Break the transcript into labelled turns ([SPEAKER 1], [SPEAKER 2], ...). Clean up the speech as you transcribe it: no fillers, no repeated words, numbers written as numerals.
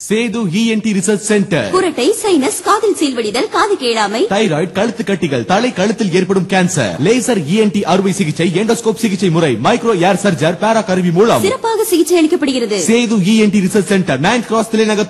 [SPEAKER 1] Setu ENT research centre.
[SPEAKER 2] குரட்டை, sinus, காதில் சீல்வடிதல், காது கேளாமை,
[SPEAKER 1] தைராய்டு, கழுத்து கட்டிகள், தலை கழுத்தில் ஏற்படும் கேன்சர், லேசர் ENT அறுவை சிகிச்சை, எண்டோஸ்கோப் சிகிச்சை முறை, மைக்ரோ ஏர் சர்ஜர், பேரா கருவி மூலம்
[SPEAKER 2] சிறப்பாக சிகிச்சை அளிக்கப்படுகிறது.
[SPEAKER 1] Setu ENT research centre 9 cross தலைநகர்